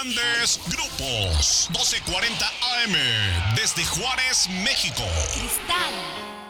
Grandes Grupos, 1240 AM, desde Juárez, México. Cristal